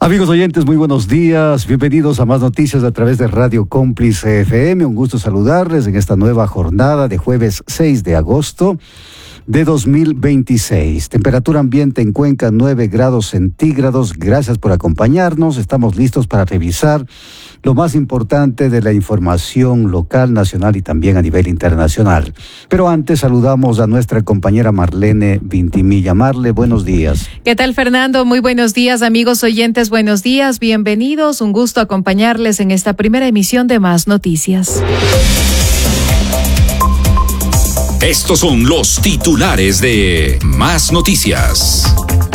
Amigos oyentes, muy buenos días. Bienvenidos a más noticias a través de Radio Cómplice FM. Un gusto saludarles en esta nueva jornada de jueves 6 de agosto de 2026. Temperatura ambiente en Cuenca 9 grados centígrados. Gracias por acompañarnos. Estamos listos para revisar lo más importante de la información local, nacional y también a nivel internacional. Pero antes saludamos a nuestra compañera Marlene Vintimilla. Marle, buenos días. ¿Qué tal, Fernando? Muy buenos días, amigos oyentes, buenos días, bienvenidos. Un gusto acompañarles en esta primera emisión de Más Noticias. Estos son los titulares de Más Noticias.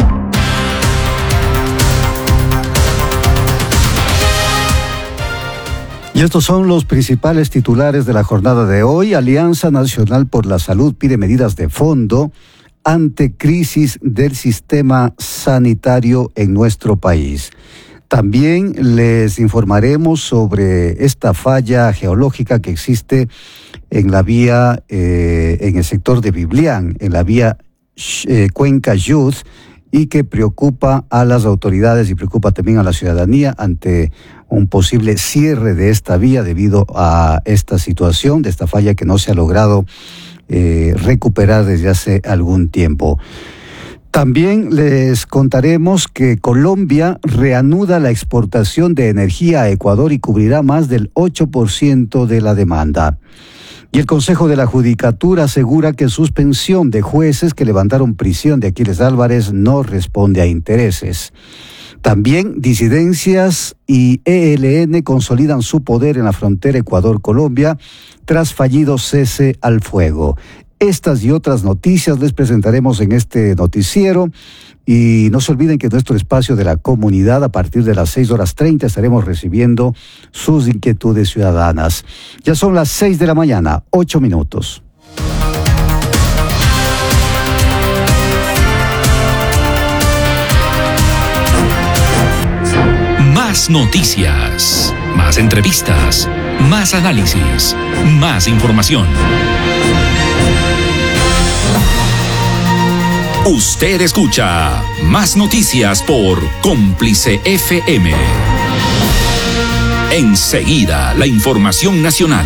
Y estos son los principales titulares de la jornada de hoy. Alianza Nacional por la Salud pide medidas de fondo ante crisis del sistema sanitario en nuestro país. También les informaremos sobre esta falla geológica que existe en la vía, en el sector de Biblián, en la vía Cuenca-Yud, y que preocupa a las autoridades y preocupa también a la ciudadanía ante un posible cierre de esta vía debido a esta situación, de esta falla que no se ha logrado recuperar desde hace algún tiempo. También les contaremos que Colombia reanuda la exportación de energía a Ecuador y cubrirá más del 8% de la demanda. Y el Consejo de la Judicatura asegura que suspensión de jueces que levantaron prisión de Aquiles Álvarez no responde a intereses. También disidencias y ELN consolidan su poder en la frontera Ecuador-Colombia tras fallido cese al fuego. Estas y otras noticias les presentaremos en este noticiero. Y no se olviden que en nuestro espacio de la comunidad, a partir de las 6:30, estaremos recibiendo sus inquietudes ciudadanas. Ya son las 6 de la mañana, 8 minutos. Más noticias, más entrevistas, más análisis, más información. Usted escucha Más Noticias por Cómplice FM. Enseguida, la información nacional.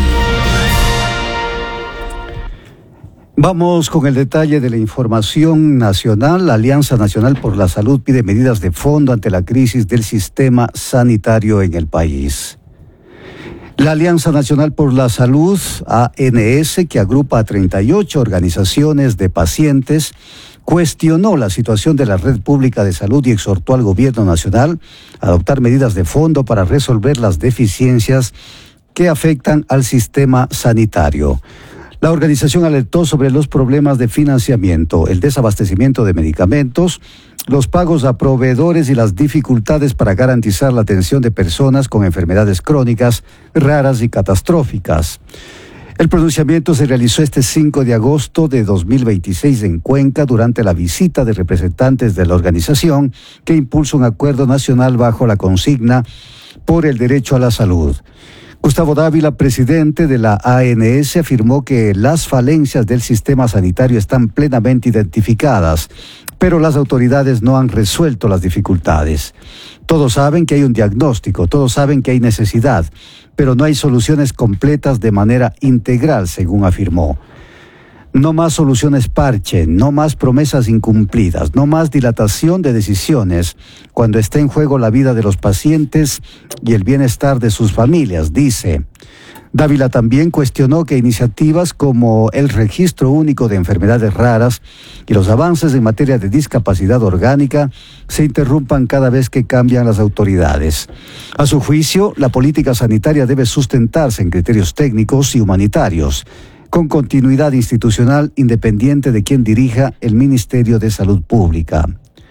Vamos con el detalle de la información nacional. La Alianza Nacional por la Salud pide medidas de fondo ante la crisis del sistema sanitario en el país. La Alianza Nacional por la Salud, ANS, que agrupa a 38 organizaciones de pacientes, cuestionó la situación de la red pública de salud y exhortó al gobierno nacional a adoptar medidas de fondo para resolver las deficiencias que afectan al sistema sanitario. La organización alertó sobre los problemas de financiamiento, el desabastecimiento de medicamentos, los pagos a proveedores y las dificultades para garantizar la atención de personas con enfermedades crónicas, raras y catastróficas. El pronunciamiento se realizó este 5 de agosto de 2026 en Cuenca durante la visita de representantes de la organización que impulsa un acuerdo nacional bajo la consigna por el derecho a la salud. Gustavo Dávila, presidente de la ANS, afirmó que las falencias del sistema sanitario están plenamente identificadas, pero las autoridades no han resuelto las dificultades. Todos saben que hay un diagnóstico, todos saben que hay necesidad, pero no hay soluciones completas de manera integral, según afirmó. No más soluciones parche, no más promesas incumplidas, no más dilatación de decisiones cuando está en juego la vida de los pacientes y el bienestar de sus familias, dice. Dávila también cuestionó que iniciativas como el Registro Único de Enfermedades Raras y los avances en materia de discapacidad orgánica se interrumpan cada vez que cambian las autoridades. A su juicio, la política sanitaria debe sustentarse en criterios técnicos y humanitarios, con continuidad institucional independiente de quien dirija el Ministerio de Salud Pública.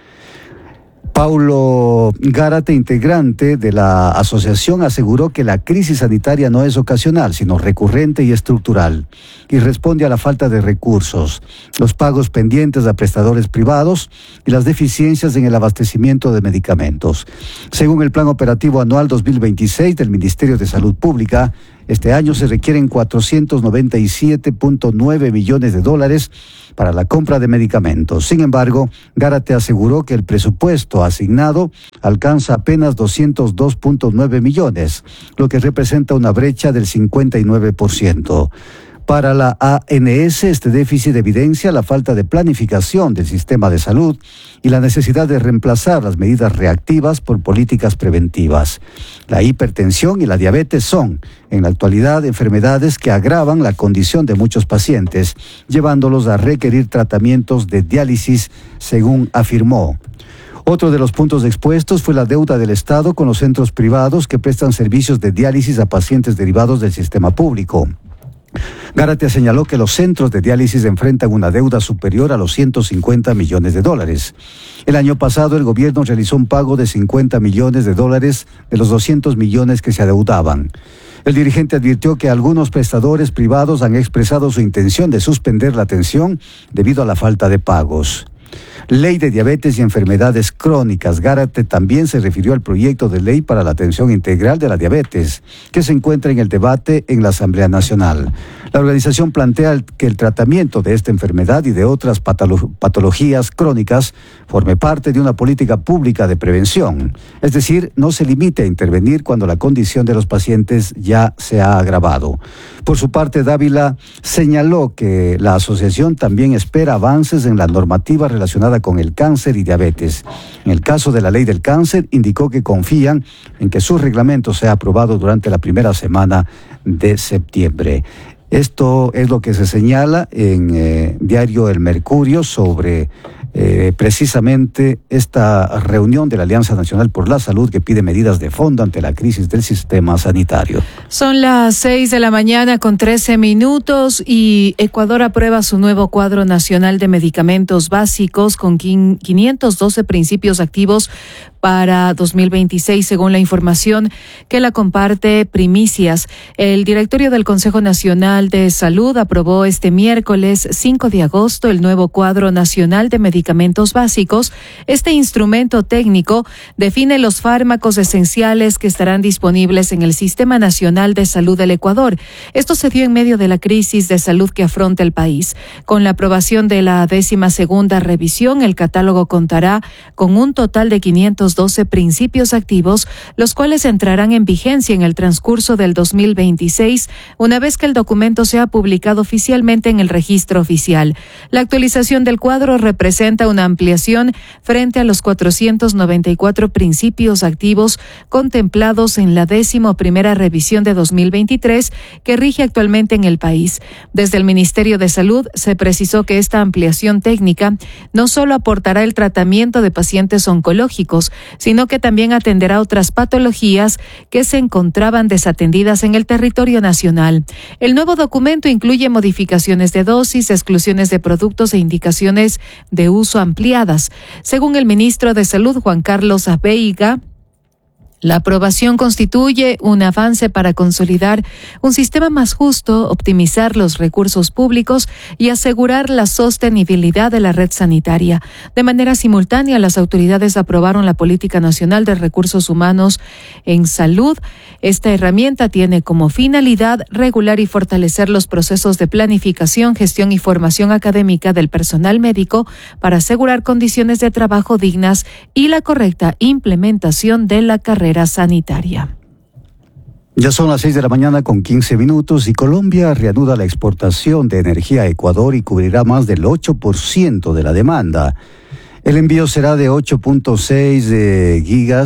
Paulo Gárate, integrante de la asociación, aseguró que la crisis sanitaria no es ocasional, sino recurrente y estructural, y responde a la falta de recursos, los pagos pendientes a prestadores privados y las deficiencias en el abastecimiento de medicamentos. Según el Plan Operativo Anual 2026 del Ministerio de Salud Pública, Este año se requieren $497.9 millones para la compra de medicamentos. Sin embargo, Gárate aseguró que el presupuesto asignado alcanza apenas 202.9 millones, lo que representa una brecha del 59%. Para la ANS, este déficit evidencia la falta de planificación del sistema de salud y la necesidad de reemplazar las medidas reactivas por políticas preventivas. La hipertensión y la diabetes son, en la actualidad, enfermedades que agravan la condición de muchos pacientes, llevándolos a requerir tratamientos de diálisis, según afirmó. Otro de los puntos expuestos fue la deuda del Estado con los centros privados que prestan servicios de diálisis a pacientes derivados del sistema público. Gárate señaló que los centros de diálisis enfrentan una deuda superior a los $150 millones. El año pasado el gobierno realizó un pago de $50 millones de los 200 millones que se adeudaban. El dirigente advirtió que algunos prestadores privados han expresado su intención de suspender la atención debido a la falta de pagos. Ley de diabetes y enfermedades crónicas. Gárate también se refirió al proyecto de ley para la atención integral de la diabetes, que se encuentra en el debate en la Asamblea Nacional. La organización plantea que el tratamiento de esta enfermedad y de otras patologías crónicas forme parte de una política pública de prevención, es decir, no se limite a intervenir cuando la condición de los pacientes ya se ha agravado. Por su parte, Dávila señaló que la asociación también espera avances en la normativa relacionada con el cáncer y diabetes. En el caso de la ley del cáncer, indicó que confían en que su reglamento sea aprobado durante la primera semana de septiembre. Esto es lo que se señala en Diario El Mercurio sobre precisamente esta reunión de la Alianza Nacional por la Salud que pide medidas de fondo ante la crisis del sistema sanitario. Son las 6 de la mañana con 13 minutos y Ecuador aprueba su nuevo cuadro nacional de medicamentos básicos con 512 principios activos para 2026, según la información que la comparte Primicias. El directorio del Consejo Nacional de Salud aprobó este miércoles 5 de agosto el nuevo cuadro nacional de medicamentos básicos. Este instrumento técnico define los fármacos esenciales que estarán disponibles en el Sistema Nacional de Salud del Ecuador. Esto se dio en medio de la crisis de salud que afronta el país. Con la aprobación de la 12ª revisión, el catálogo contará con un total de 512 principios activos, los cuales entrarán en vigencia en el transcurso del 2026, una vez que el documento sea publicado oficialmente en el registro oficial. La actualización del cuadro representa una ampliación frente a los 494 principios activos contemplados en la 11ª revisión de 2023 que rige actualmente en el país. Desde el Ministerio de Salud se precisó que esta ampliación técnica no solo aportará el tratamiento de pacientes oncológicos, sino que también atenderá otras patologías que se encontraban desatendidas en el territorio nacional. El nuevo documento incluye modificaciones de dosis, exclusiones de productos e indicaciones de uso ampliadas. Según el ministro de Salud, Juan Carlos Abeiga, la aprobación constituye un avance para consolidar un sistema más justo, optimizar los recursos públicos y asegurar la sostenibilidad de la red sanitaria. De manera simultánea, las autoridades aprobaron la Política Nacional de Recursos Humanos en Salud. Esta herramienta tiene como finalidad regular y fortalecer los procesos de planificación, gestión y formación académica del personal médico para asegurar condiciones de trabajo dignas y la correcta implementación de la carrera sanitaria. Ya son las 6 de la mañana con 15 minutos y Colombia reanuda la exportación de energía a Ecuador y cubrirá más del 8% de la demanda. El envío será de 8.6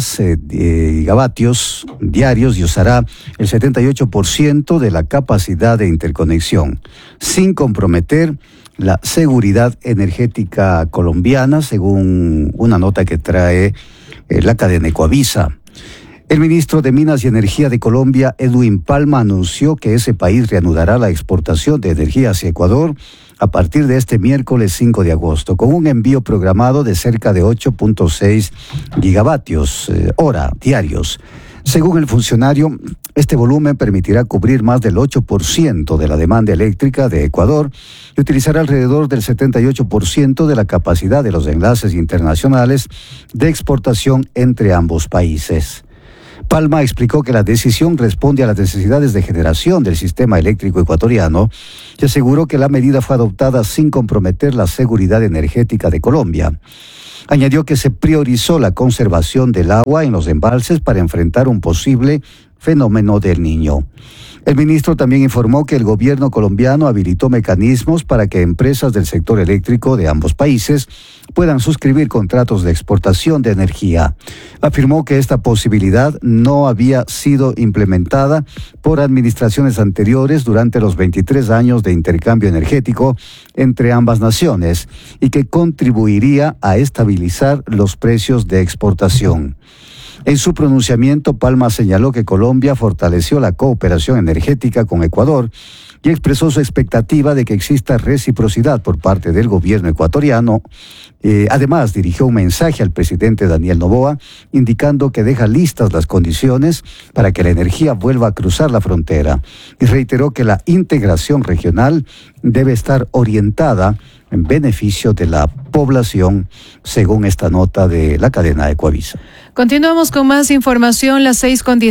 gigavatios diarios y usará el 78% de la capacidad de interconexión, sin comprometer la seguridad energética colombiana, según una nota que trae la cadena Ecoavisa. El ministro de Minas y Energía de Colombia, Edwin Palma, anunció que ese país reanudará la exportación de energía hacia Ecuador a partir de este miércoles 5 de agosto, con un envío programado de cerca de 8.6 gigavatios hora diarios. Según el funcionario, este volumen permitirá cubrir más del 8% de la demanda eléctrica de Ecuador y utilizará alrededor del 78% de la capacidad de los enlaces internacionales de exportación entre ambos países. Palma explicó que la decisión responde a las necesidades de generación del sistema eléctrico ecuatoriano y aseguró que la medida fue adoptada sin comprometer la seguridad energética de Colombia. Añadió que se priorizó la conservación del agua en los embalses para enfrentar un posible fenómeno del Niño. El ministro también informó que el gobierno colombiano habilitó mecanismos para que empresas del sector eléctrico de ambos países puedan suscribir contratos de exportación de energía. Afirmó que esta posibilidad no había sido implementada por administraciones anteriores durante los 23 años de intercambio energético entre ambas naciones y que contribuiría a estabilizar los precios de exportación. En su pronunciamiento, Palma señaló que Colombia fortaleció la cooperación energética con Ecuador y expresó su expectativa de que exista reciprocidad por parte del gobierno ecuatoriano. Además, dirigió un mensaje al presidente Daniel Noboa, indicando que deja listas las condiciones para que la energía vuelva a cruzar la frontera, y reiteró que la integración regional debe estar orientada en beneficio de la población, según esta nota de la cadena Ecuavisa. Continuamos con más información, las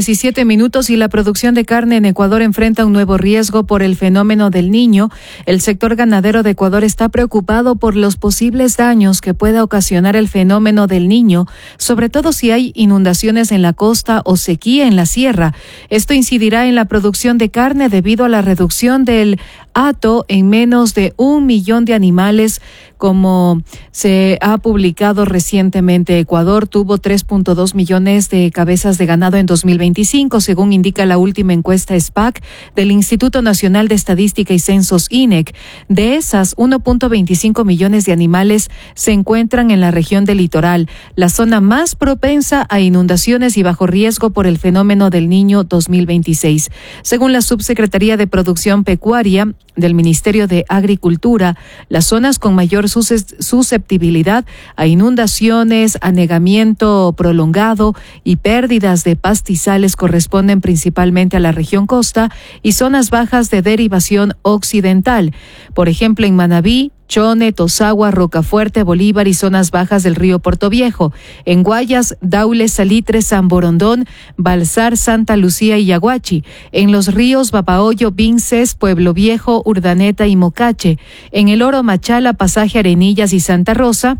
6:17 y la producción de carne en Ecuador enfrenta un nuevo riesgo por el fenómeno del Niño. El sector ganadero de Ecuador está preocupado por los posibles daños que pueda ocasionar el fenómeno del Niño, sobre todo si hay inundaciones en la costa o sequía en la sierra. Esto incidirá en la producción de carne debido a la reducción del hato en menos de 1 millón de animales, como se ha publicado recientemente. Ecuador tuvo 3.2 millones de cabezas de ganado en 2025, según indica la última encuesta SPAC del Instituto Nacional de Estadística y Censos INEC. De esas, 1.25 millones de animales se encuentran en la región del litoral, la zona más propensa a inundaciones y bajo riesgo por el fenómeno del Niño 2026. Según la Subsecretaría de Producción Pecuaria del Ministerio de Agricultura, las zonas con mayor susceptibilidad a inundaciones, anegamiento prolongado y pérdidas de pastizales corresponden principalmente a la región costa y zonas bajas de derivación occidental. Por ejemplo, en Manabí, Chone, Tosagua, Rocafuerte, Bolívar y zonas bajas del río Portoviejo. En Guayas, Daule, Salitre, San Borondón, Balsar, Santa Lucía y Yaguachi. En los ríos Bapahoyo, Vinces, Pueblo Viejo, Urdaneta y Mocache. En el Oro, Machala, Pasaje Arenillas y Santa Rosa.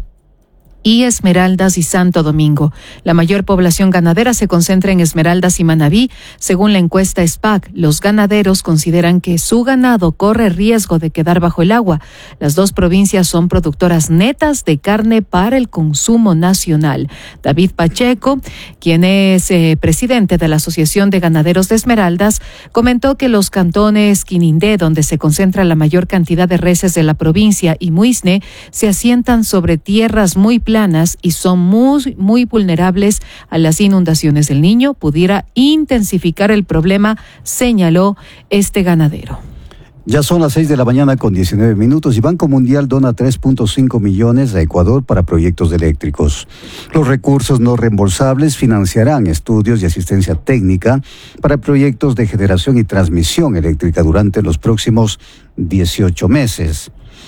Y Esmeraldas y Santo Domingo. La mayor población ganadera se concentra en Esmeraldas y Manabí. Según la encuesta SPAC, los ganaderos consideran que su ganado corre riesgo de quedar bajo el agua. Las dos provincias son productoras netas de carne para el consumo nacional. David Pacheco, quien es presidente de la Asociación de Ganaderos de Esmeraldas, comentó que los cantones Quinindé, donde se concentra la mayor cantidad de reses de la provincia, y Muisne, se asientan sobre tierras muy planas y son muy vulnerables a las inundaciones. El Niño pudiera intensificar el problema, señaló este ganadero. Ya son las 6:19 y Banco Mundial dona 3.5 millones a Ecuador para proyectos eléctricos. Los recursos no reembolsables financiarán estudios y asistencia técnica para proyectos de generación y transmisión eléctrica durante los próximos 18 meses.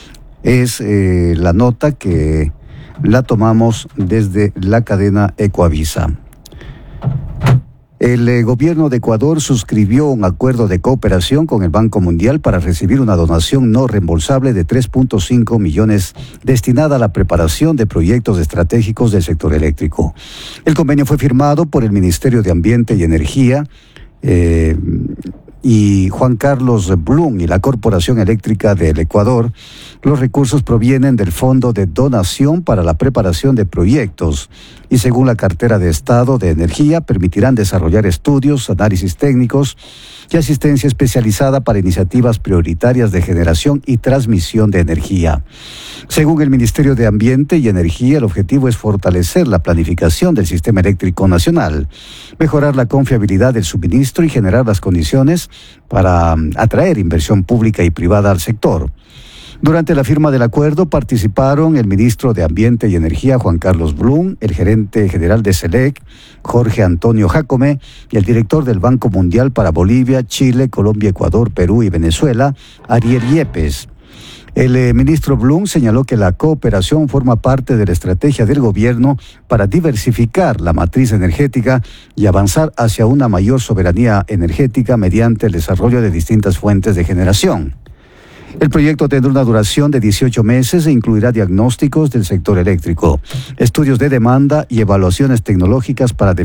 Es la nota que la tomamos desde la cadena Ecuavisa. El gobierno de Ecuador suscribió un acuerdo de cooperación con el Banco Mundial para recibir una donación no reembolsable de 3.5 millones destinada a la preparación de proyectos estratégicos del sector eléctrico. El convenio fue firmado por el Ministerio de Ambiente y Energía y Juan Carlos Blum y la Corporación Eléctrica del Ecuador. Los recursos provienen del Fondo de Donación para la Preparación de Proyectos y, según la Cartera de Estado de Energía, permitirán desarrollar estudios, análisis técnicos y asistencia especializada para iniciativas prioritarias de generación y transmisión de energía. Según el Ministerio de Ambiente y Energía, el objetivo es fortalecer la planificación del sistema eléctrico nacional, mejorar la confiabilidad del suministro y generar las condiciones para atraer inversión pública y privada al sector. Durante la firma del acuerdo participaron el ministro de Ambiente y Energía, Juan Carlos Blum, el gerente general de SELEC, Jorge Antonio Jácome, y el director del Banco Mundial para Bolivia, Chile, Colombia, Ecuador, Perú y Venezuela, Ariel Yepes. El ministro Blum señaló que la cooperación forma parte de la estrategia del gobierno para diversificar la matriz energética y avanzar hacia una mayor soberanía energética mediante el desarrollo de distintas fuentes de generación. El proyecto tendrá una duración de 18 meses e incluirá diagnósticos del sector eléctrico, estudios de demanda y evaluaciones tecnológicas para